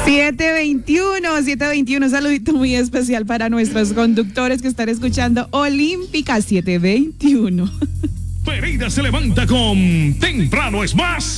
7:21, saludito muy especial para nuestros conductores que están escuchando Olímpica 7:21. Pereira se levanta con Temprano es Más.